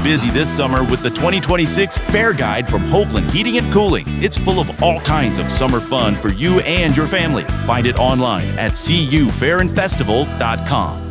busy this summer with the 2026 Fair Guide from Hopeland Heating and Cooling. It's full of all kinds of summer fun for you and your family. Find it online at cufairingfestival.com.